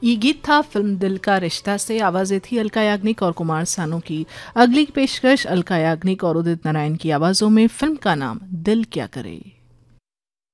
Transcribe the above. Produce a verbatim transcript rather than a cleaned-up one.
ये गीत था फिल्म दिल का रिश्ता से। आवाजें थी अलका याग्निक और कुमार सानू की। अगली पेशकश अलका याग्निक और उदित नारायण की आवाजों में। फिल्म का नाम दिल क्या करे।